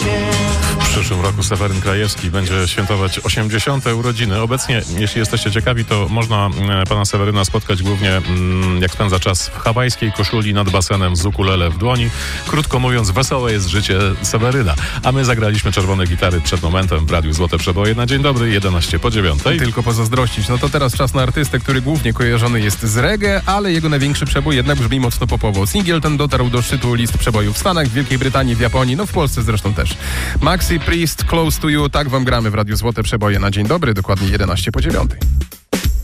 W przyszłym roku Seweryn Krajewski będzie świętować 80. urodziny. Obecnie, jeśli jesteście ciekawi, to można pana Seweryna spotkać głównie, jak spędza czas w hawajskiej koszuli nad basenem z ukulele w dłoni. Krótko mówiąc, wesołe jest życie Seweryna. A my zagraliśmy czerwone gitary przed momentem w Radiu Złote Przeboje na dzień dobry, 11 po 9. Tylko pozazdrościć. No to teraz czas na artystę, który głównie kojarzony jest z reggae, ale jego największy przebój jednak brzmi mocno popowo. Singiel ten dotarł do szczytu list przebojów w Stanach, w Wielkiej Brytanii, w Japonii, no w Polsce zresztą też. Maxi Priest, Close to You, tak wam gramy w Radiu Złote Przeboje na dzień dobry, dokładnie 11 po 9.